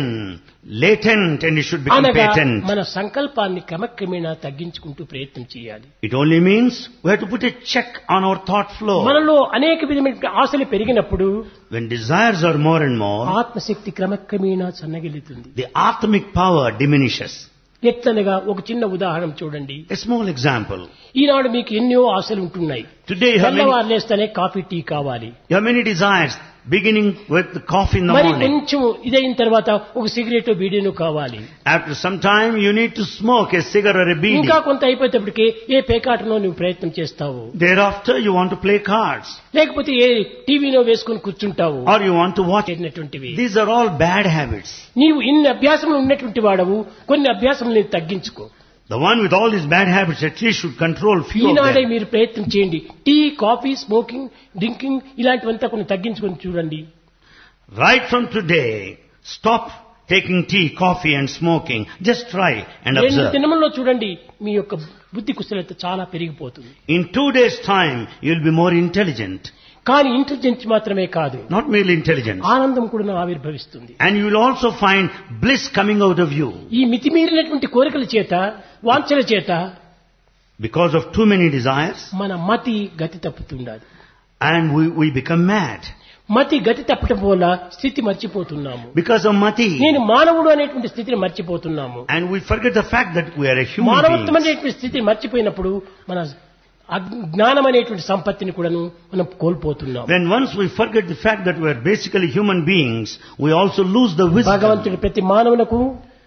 A: latent, and it should become
B: అనగా
A: patent.
B: మన సంకల్పాన్ని క్రమక్రమేణా తగ్గించుకుంటూ ప్రయత్నం చేయాలి.
A: It only means we have to put a check on our thought flow.
B: మనలో అనేక విధమైన ఆశలు పెరిగినప్పుడు
A: When desires are more and more,
B: ఆత్మశక్తి క్రమక్రమేణా సన్నగిలుతుంది.
A: the atmic power diminishes.
B: ఎట్లనగా ఒక చిన్న ఉదాహరణ చూడండి.
A: A small example.
B: ఈనాడు మీకు ఎన్నో ఆశలు ఉంటున్నాయి.
A: Today you have many,
B: తెల్లవారు లేస్తేనే కాఫీ టీ కావాలి.
A: you have many desires, beginning with the coffee in the
B: మరి
A: morning.
B: కొంచెం ఇదైన తర్వాత ఒక సిగరెట్ బీడీను కావాలి.
A: After some time, you need to smoke a cigarette or a beedi.
B: ఇంకా కొంత అయిపోయేటప్పటికి ఏ పేకాటనో నువ్వు ప్రయత్నం చేస్తావు.
A: Thereafter, you want to play cards.
B: లేకపోతే ఏ టీవీలో వేసుకుని కూర్చుంటావు.
A: Or you want to watch.
B: చేసినటువంటివి.
A: These are all bad habits.
B: నీవు ఇన్ని అభ్యాసములు ఉన్నటువంటి వాడవు, కొన్ని అభ్యాసములు నీవు తగ్గించుకో.
A: The one with all these bad habits at least should control few of
B: ఈనాడే
A: them.
B: మీరు ప్రయత్నం చేయండి. టీ, కాఫీ, స్మోకింగ్, డ్రింకింగ్ ఇలాంటివంతా కొన్ని తగ్గించుకొని చూడండి.
A: Right from today, stop taking tea, coffee and smoking. Just try and
B: రెండు
A: observe.
B: దినముల్లో చూడండి మీ యొక్క బుద్ధి కుశలత చాలా పెరిగిపోతుంది.
A: In two days' time, you'll be more intelligent.
B: కానీ ఇంటెలిజెన్స్ మాత్రమే కాదు,
A: Not merely intelligence.
B: ఆనందం కూడా ఆవిర్భవిస్తుంది.
A: And you will also find bliss coming out of you.
B: ఈ మితిమీరినటువంటి కోరికల చేత, వాంఛల చేత
A: Because of too many desires,
B: మన మతి గతి తప్పుతుండాలి.
A: and we, we become mad.
B: మతి గతి తప్పటం వల్ల స్థితి మర్చిపోతున్నాము.
A: Because of mati.
B: నేను మానవుడు అనేటువంటి స్థితిని మర్చిపోతున్నాము.
A: And we forget the fact that we are a human
B: మానవత్వం
A: being.
B: అనేటువంటి స్థితిని మర్చిపోయినప్పుడు మన అజ్ఞానం అనేటువంటి సంపత్తిని కూడాను మనం కోల్పోతున్నాం.
A: When once we forget the fact that we are basically human beings, we also lose the wisdom.
B: భగవంతుడు ప్రతి మానవునకు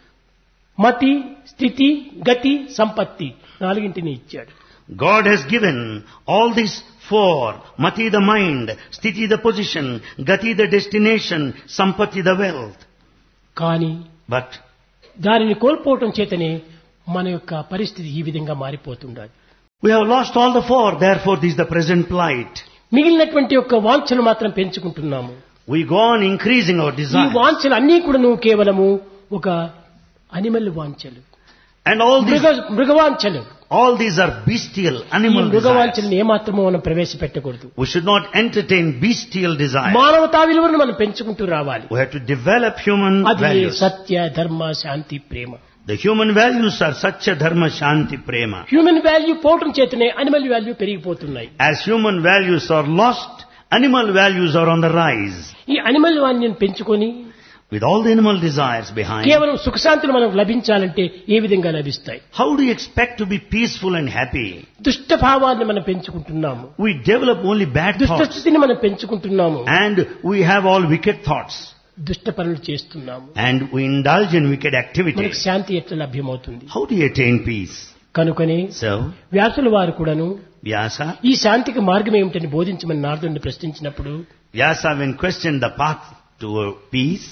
B: మతి, స్థితి, గతి, సంపత్తి నాలుగింటిని ఇచ్చాడు.
A: God has given all these four: mati the mind, sthiti the position, gati the destination, sampatti the wealth.
B: కానీ
A: But
B: దానిని కోల్పోవటం చేతనే మన యొక్క పరిస్థితి ఈ విధంగా మారిపోతుండాలి.
A: we have lost all the four, therefore this is the present plight.
B: మిగిలినటువంటి యొక్క వాంఛలు మాత్రం పెంచుకుంటున్నాము.
A: We go on increasing our
B: ఈ
A: desires.
B: వాంఛలు అన్నీ కూడాను కేవలము ఒక అనిమల్ వాంఛలు,
A: And all these,
B: మృగ మృగవాంఛలు.
A: all these are bestial,
B: ఈ
A: animal desires.
B: మృగవాంఛలను ఏమాత్రమో మనం ప్రవేశపెట్టకూడదు.
A: We should not entertain bestial desires.
B: మానవతా విలువను మనం పెంచుకుంటూ రావాలి.
A: We have to develop human
B: అది
A: values.
B: సత్య, ధర్మ, శాంతి, ప్రేమ.
A: The human values are satya, dharma, shanti, prema.
B: Human value పోవటం చేతనే అనిమల్ వాల్యూ పెరిగిపోతున్నాయి.
A: As human values are lost, animal values are on the rise.
B: ఈ అనిమల్ వాల్యూని పెంచుకొని
A: With all the animal desires behind,
B: కేవలం సుఖశాంతులు మనకు లభించాలంటే ఏ విధంగా లభిస్తాయి?
A: how do you expect to be peaceful and happy?
B: దుష్ట భావాన్ని మనం పెంచుకుంటున్నాము,
A: We develop only bad
B: దుష్ట
A: thoughts,
B: స్థితిని మనం పెంచుకుంటున్నాము,
A: and we have all wicked thoughts,
B: దుష్ట పనులు చేస్తున్నాము.
A: and we indulge in wicked
B: మనకు
A: activities.
B: శాంతి ఎట్లా లభ్యమవుతుంది?
A: How do you attain peace?
B: కనుకనే
A: So,
B: వ్యాసుల వారు కూడాను
A: Vyasa,
B: ఈ శాంతికి మార్గం ఏమిటని బోధించమని నారదుడిని ప్రశ్నించినప్పుడు,
A: Vyasa when questioned the path to peace,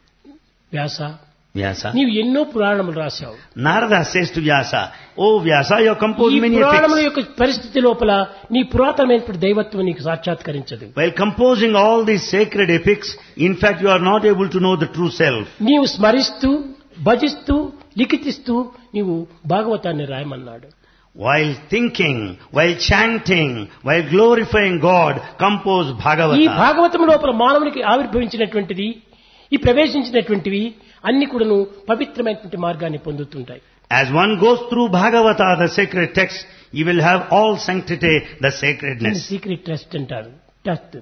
B: Vyasa
A: Vyasa,
B: నీవు ఎన్నో పురాణములు రాశావు.
A: Narada says to Vyasa, oh Vyasa, you have
B: ఈ
A: composed many
B: పురాణముల
A: epics.
B: యొక్క పరిస్థితి లోపల నీ పురాతనమైనటువంటి దైవత్వం నీకు సాక్షాత్కరించదు.
A: While composing all these sacred epics, in fact you are not able to know the true self.
B: నీవు స్మరిస్తూ, భజిస్తూ, లిఖితిస్తూ నీవు భాగవతాన్ని రాయమన్నాడు.
A: While thinking, while chanting, while glorifying God, compose
B: ఈ
A: Bhagavata.
B: భాగవతం లోపల మానవునికి ఆవిర్భవించినటువంటిది, ఈ ప్రవేశించినటువంటివి అన్ని కూడాను పవిత్రమైనటువంటి మార్గాన్ని పొందుతుంటాయి.
A: As one goes through Bhagavata, the sacred text, you will have all sanctity, the sacredness.
B: Secret test అంటారు. Test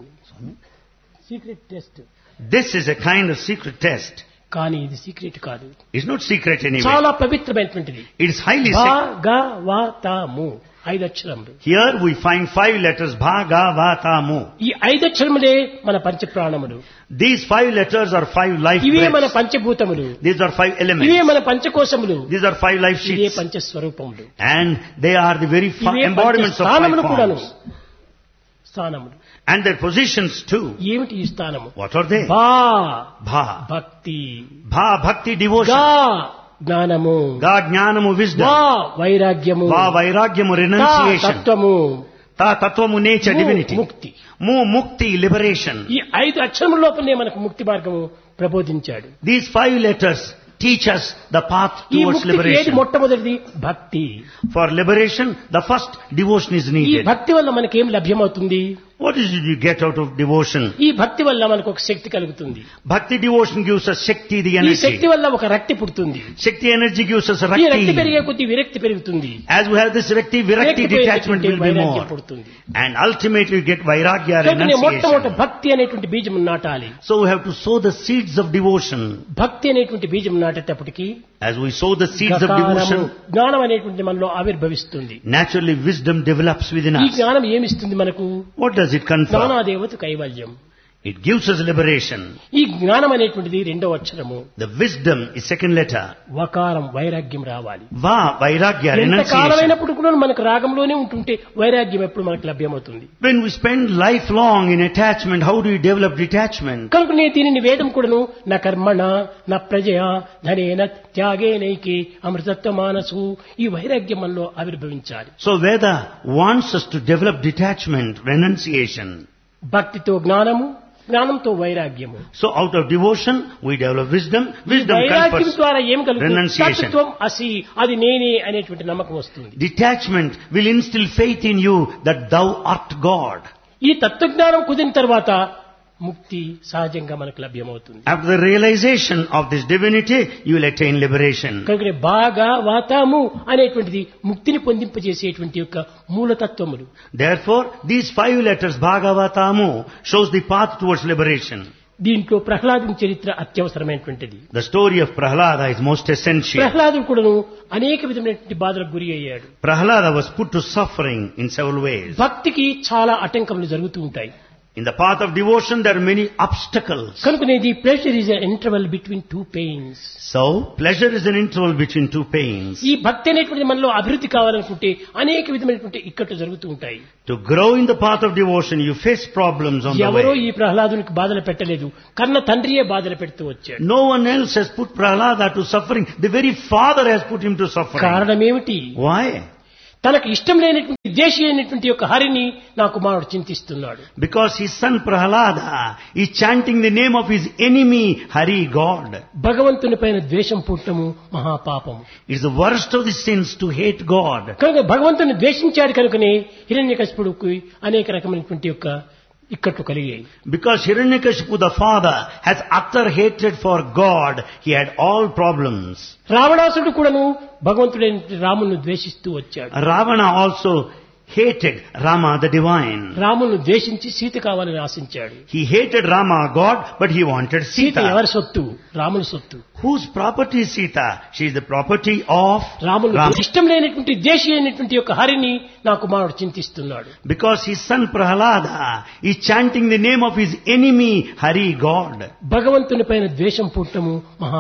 B: secret test.
A: This is a kind of secret test.
B: కానీ ఇది సీక్రెట్ కాదు,
A: It's not secret anyway.
B: చాలా పవిత్రమైనటువంటిది.
A: It is highly sacred.
B: భాగవతము ఐదు అక్షరములు.
A: Here we find five letters, Bhagavatamu.
B: ఈ ఐదు అక్షరములే మన పంచప్రాణములు,
A: These five letters are five life
B: ఇవే మన
A: breaths.
B: పంచభూతములు,
A: These are five
B: ఇవే
A: elements.
B: మన పంచకోశములు,
A: These are five life
B: ఇవే
A: sheets.
B: పంచస్వరూపములు,
A: And they are the very fi-
B: ఇవే
A: embodiments of five
B: స్థానములు కూడాను.
A: forms.
B: స్థానములు
A: And their positions too.
B: ఏమిటి ఈ స్థానము?
A: What are they?
B: భా
A: Bha.
B: భక్తి,
A: Bha, bhakti, devotion.
B: గా జ్ఞానము,
A: Ga, jnanamu, wisdom.
B: వా వైరాగ్యము,
A: Va, vairagyamu,
B: తా
A: renunciation.
B: తత్వము,
A: Ta, tattvamu, nature,
B: ము
A: divinity.
B: ముక్తి.
A: Mu, mukti, liberation.
B: ఈ ఐదు అక్షరముల లోపలనే మనకు ముక్తి మార్గము ప్రబోధించాడు.
A: These five letters teach us the path
B: ఈ
A: towards
B: ముక్తికి ఏది
A: liberation.
B: మొట్టమొదటిది? భక్తి.
A: For liberation, the first devotion is
B: ఈ
A: needed.
B: భక్తి వల్ల మనకేం లభ్యమవుతుంది?
A: What is it you get out of devotion?
B: ఈ భక్తి వల్ల మనకు ఒక శక్తి కలుగుతుంది.
A: Bhakti devotion gives us Shakti, the
B: ఈ శక్తి
A: energy.
B: వల్ల ఒక రక్తి పుడుతుంది.
A: Shakti energy gives us
B: ఈ రక్తి పెరిగే
A: Rakti.
B: కొద్ది విరక్తి పెరుగుతుంది.
A: As we have this Rakti, Virakti
B: విరక్తి
A: detachment will be
B: వైరాగ్యం
A: more.
B: పుడుతుంది.
A: And ultimately you get Vairagya,
B: కనుకనే మొట్టమొదటి
A: renunciation.
B: భక్తి అనేటువంటి బీజం నాటాలి.
A: So we have to sow the seeds of devotion.
B: భక్తి అనేటువంటి బీజం నాటేటప్పటికి
A: As we sow the seeds of
B: గకారము,
A: devotion,
B: జ్ఞానం అనేటువంటి మనలో ఆవిర్భవిస్తుంది.
A: naturally wisdom develops within
B: ఈ
A: us.
B: జ్ఞానం ఏమిస్తుంది మనకు?
A: What does it confer?
B: జ్ఞానాదేవత కైవల్యం.
A: It gives us liberation.
B: ఈ జ్ఞానం అనేటువంటిది రెండవ అక్షరము.
A: The wisdom is second letter.
B: వకారం వైరాగ్యం రావాలి.
A: Va, vairagya,
B: ఎంత
A: renunciation.
B: కాలమైనప్పుడు కూడా మనకు రాగంలోనే ఉంటుంటే వైరాగ్యం ఎప్పుడు మనకు లభ్యమవుతుంది?
A: When we spend life long in attachment, how do we develop detachment?
B: కనుక నేను దీనిని వేదం కూడాను నా కర్మణ నా ప్రజయ ధనేన త్యాగేనైకి అమృతత్వ మానసు ఈ వైరాగ్యం మనలో ఆవిర్భవించాలి.
A: So Veda wants us to develop detachment, renunciation.
B: భక్తితో జ్ఞానము, జ్ఞానంతో వైరాగ్యము.
A: So out of devotion, we develop wisdom. Wisdom
B: వైరాగ్యం
A: confers
B: ద్వారా ఏం కలుగుతుంది?
A: renunciation.
B: తత్వం అసి అది నేనే అనేటువంటి నమ్మకం వస్తుంది.
A: Detachment will instill faith in you that thou art God.
B: ఈ తత్వజ్ఞానం కుదిరిన తర్వాత ముక్తి సహజంగా మనకు లభ్యమవుతుంది.
A: After the realization of this divinity, you will attain liberation.
B: కనుక బాగా వాతాము అనేటువంటిది ముక్తిని పొందింపజేసేటువంటి యొక్క మూలతత్వములు.
A: Therefore, these five letters, Bhagavatamu, shows the path towards liberation.
B: దీంట్లో ప్రహ్లాదుని చరిత్ర అత్యవసరమైనటువంటిది.
A: The story of Prahlada is most essential.
B: ప్రహ్లాదుడు కూడాను అనేక విధమైనటువంటి బాధలకు గురి అయ్యాడు.
A: Prahlada was put to suffering in several ways.
B: భక్తికి చాలా ఆటంకములు జరుగుతూ ఉంటాయి.
A: In the path of devotion, there are many obstacles.
B: కనుకనేది pressure is N interval between two pains.
A: So, pleasure is an interval between two pains.
B: ఈ భక్తి అనేటువంటి మనలో అభివృద్ధి కావాలనుకుంటే అనేక విధమైనటువంటి ఇక్కట్లు జరుగుతూ ఉంటాయి.
A: To grow in the path of devotion, you face problems on the
B: ఎవరో
A: way.
B: ఈ ప్రహ్లాదునికి బాధలు పెట్టలేదు, కన్న తండ్రియే బాధలు పెడుతూ వచ్చాడు.
A: No one else has put Prahlada to suffering. The very father has put him to suffering.
B: కారణం ఏమిటి?
A: Why?
B: తనకు ఇష్టం లేనటువంటి దేశీ అయినటువంటి యొక్క హరిని నా కుమారుడు చింతిస్తున్నాడు.
A: Because his son Prahlada is chanting the name of his enemy, Hari, God.
B: భగవంతుని పైన ద్వేషం పుట్టము మహాపాపము.
A: It's the worst of the sins to hate God.
B: కనుక భగవంతుని ద్వేషించాడు కనుకనే హిరణ్యకశిపుడుకు అనేక రకమైనటువంటి యొక్క ఇక్కట్లు కలిగాయి.
A: Because Hiranyakashipu the father has utter hatred for God, he had all problems.
B: రావణాసుడు కూడాను భగవంతుడైన రామును ద్వేషిస్తూ వచ్చాడు.
A: Ravana also hated Rama the divine.
B: రామును ద్వేషించి Sita కావాలని ఆశించాడు.
A: He hated Rama, God, but he wanted
B: Sita
A: Sita.
B: ఎవరి సొత్తు? రాముని సొత్తు.
A: Whose property is Sita? She is the property of
B: రామును
A: Rama.
B: ఇష్టం లేనటువంటి దేశీ అయినటువంటి యొక్క హరిని నా కుమారుడు చింతిస్తున్నాడు.
A: Because his son Prahlada is chanting the name of his enemy, Hari, God.
B: భగవంతుని పైన ద్వేషం పుట్టము మహా